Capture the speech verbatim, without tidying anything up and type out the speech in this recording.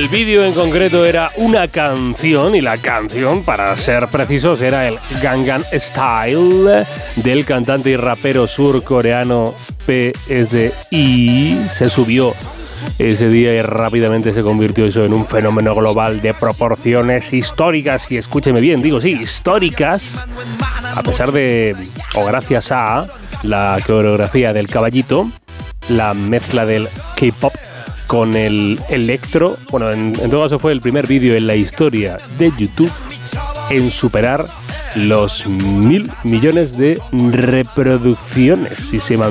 El vídeo en concreto era una canción, y la canción, para ser precisos, era el Gangnam Style del cantante y rapero surcoreano P S I. Se subió ese día y rápidamente se convirtió eso en un fenómeno global de proporciones históricas, y escúcheme bien, digo sí, históricas, a pesar de, o gracias a, la coreografía del caballito, la mezcla del K-pop con el electro. Bueno, en, en todo caso fue el primer vídeo en la historia de YouTube en superar los mil millones de reproducciones, y se